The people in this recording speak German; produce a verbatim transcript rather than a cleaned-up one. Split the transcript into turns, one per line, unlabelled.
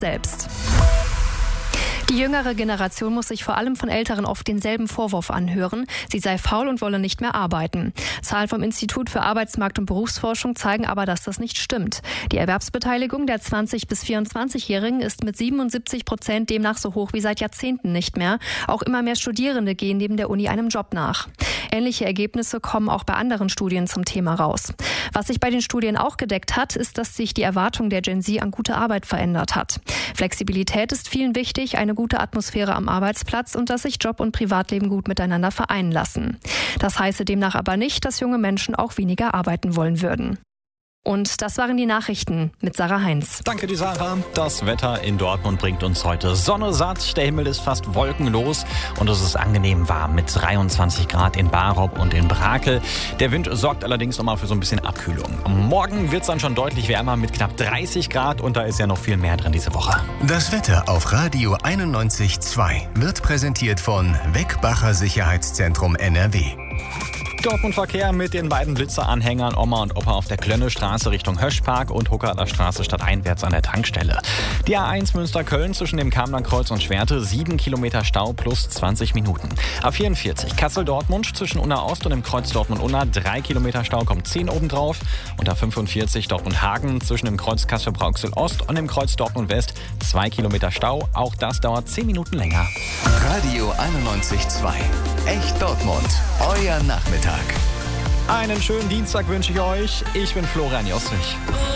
selbst. Die jüngere Generation muss sich vor allem von Älteren oft denselben Vorwurf anhören, sie sei faul und wolle nicht mehr arbeiten. Zahlen vom Institut für Arbeitsmarkt- und Berufsforschung zeigen aber, dass das nicht stimmt. Die Erwerbsbeteiligung der zwanzig- bis vierundzwanzigjährigen ist mit siebenundsiebzig Prozent demnach so hoch wie seit Jahrzehnten nicht mehr. Auch immer mehr Studierende gehen neben der Uni einem Job nach. Ähnliche Ergebnisse kommen auch bei anderen Studien zum Thema raus. Was sich bei den Studien auch gedeckt hat, ist, dass sich die Erwartung der Gen Z an gute Arbeit verändert hat. Flexibilität ist vielen wichtig, eine gute Atmosphäre am Arbeitsplatz und dass sich Job und Privatleben gut miteinander vereinen lassen. Das heiße demnach aber nicht, dass junge Menschen auch weniger arbeiten wollen würden. Und das waren die Nachrichten mit Sarah Heinz.
Danke, die Sarah. Das Wetter in Dortmund bringt uns heute Sonne satt. Der Himmel ist fast wolkenlos und es ist angenehm warm mit dreiundzwanzig Grad in Barop und in Brakel. Der Wind sorgt allerdings nochmal für so ein bisschen Abkühlung. Morgen wird es dann schon deutlich wärmer mit knapp dreißig Grad und da ist ja noch viel mehr drin diese Woche.
Das Wetter auf Radio einundneunzig Komma zwei wird präsentiert von Weckbacher Sicherheitszentrum N R W.
Dortmund-Verkehr mit den beiden Blitzer-Anhängern Oma und Opa auf der Klönnestraße Richtung Höschpark und Huckerler Straße stadteinwärts an der Tankstelle. Die A eins Münster-Köln zwischen dem Kamener-Kreuz und Schwerte, sieben Kilometer Stau plus zwanzig Minuten. A vierundvierzig Kassel-Dortmund zwischen Unna Ost und dem Kreuz Dortmund-Unna, drei Kilometer Stau, kommt zehn obendrauf. Und A fünfundvierzig Dortmund-Hagen zwischen dem Kreuz Kassel-Brauxel-Ost und dem Kreuz Dortmund-West, zwei Kilometer Stau. Auch das dauert zehn Minuten länger.
Radio einundneunzig Komma zwei. Echt Dortmund. Euer Nachmittag.
Einen schönen Dienstag wünsche ich euch. Ich bin Florian Jossich.